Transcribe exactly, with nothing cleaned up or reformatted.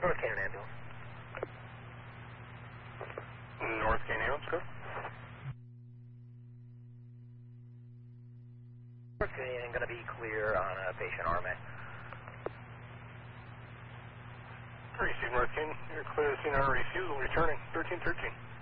North Canyon ambulance. North Canyon, let's go. North Canyon going to be clear on a patient R M A. Receive North Canyon, you're clear to C N R refusal, returning thirteen thirteen.